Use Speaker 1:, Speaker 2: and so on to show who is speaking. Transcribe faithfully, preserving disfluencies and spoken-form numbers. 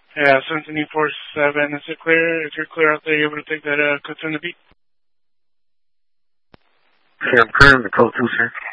Speaker 1: Yeah, seventeen four seven, is it clear? If you're clear out there, you able to take that uh, code to the beat?
Speaker 2: Yeah, I'm clear on the code two, sir.